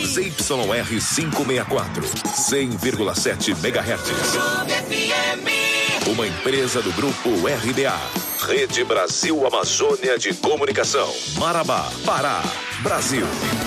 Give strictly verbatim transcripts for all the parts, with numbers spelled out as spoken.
Z Y R quinhentos e sessenta e quatro, cem vírgula sete megahertz. Uma empresa do grupo R B A. Rede Brasil Amazônia de Comunicação. Marabá, Pará, Brasil.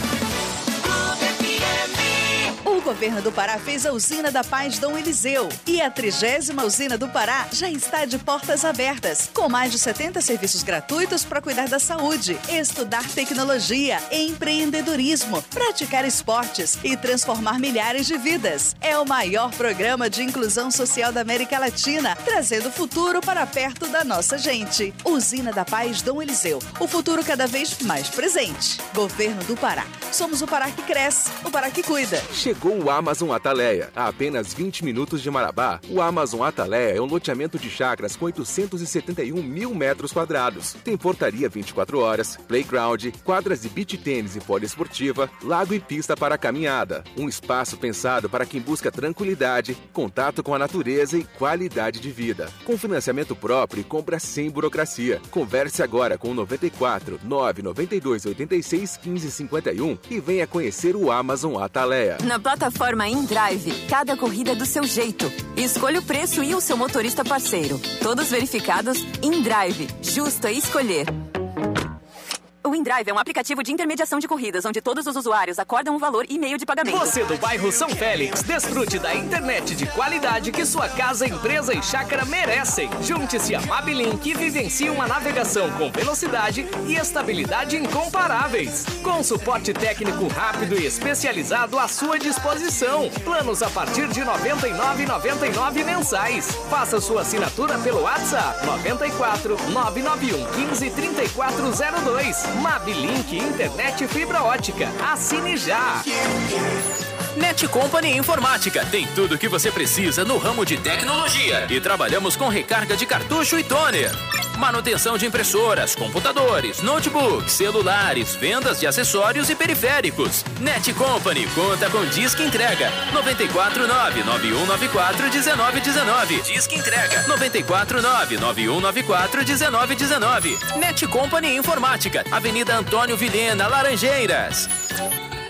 O governo do Pará fez a usina da Paz Dom Eliseu e a trigésima usina do Pará já está de portas abertas, com mais de setenta serviços gratuitos para cuidar da saúde, estudar tecnologia, empreendedorismo, praticar esportes e transformar milhares de vidas. É o maior programa de inclusão social da América Latina, trazendo o futuro para perto da nossa gente. Usina da Paz Dom Eliseu, o futuro cada vez mais presente. Governo do Pará. Somos o Pará que cresce, o Pará que cuida. Chegou o Amazon Ataleia. A apenas vinte minutos de Marabá, o Amazon Ataleia é um loteamento de chácaras com oitocentos e setenta e um mil metros quadrados. Tem portaria vinte e quatro horas, playground, quadras de beach tênis e poliesportiva, lago e pista para caminhada. Um espaço pensado para quem busca tranquilidade, contato com a natureza e qualidade de vida. Com financiamento próprio e compra sem burocracia. Converse agora com o noventa e quatro, nove nove dois, oito seis, quinze cinquenta e um e venha conhecer o Amazon Ataleia. Na plataforma InDrive, cada corrida é do seu jeito. Escolha o preço e o seu motorista parceiro. Todos verificados. InDrive, justo é escolher. O InDrive é um aplicativo de intermediação de corridas, onde todos os usuários acordam um valor e meio de pagamento. Você do bairro São Félix, desfrute da internet de qualidade que sua casa, empresa e chácara merecem. Junte-se a Mabilink e vivencie uma navegação com velocidade e estabilidade incomparáveis. Com suporte técnico rápido e especializado à sua disposição. Planos a partir de noventa e nove reais e noventa e nove centavos mensais. Faça sua assinatura pelo WhatsApp noventa e quatro, nove nove um, quinze, trinta e quatro zero dois. Mabilink Internet Fibra Ótica. Assine já! Net Company Informática tem tudo o que você precisa no ramo de tecnologia. E trabalhamos com recarga de cartucho e toner. Manutenção de impressoras, computadores, notebooks, celulares, vendas de acessórios e periféricos. Net Company conta com Disque Entrega nove quatro nove, nove um nove quatro, um nove um nove. Disque Entrega nove quatro nove, nove um nove quatro, um nove um nove. Net Company Informática, Avenida Antônio Vilhena, Laranjeiras.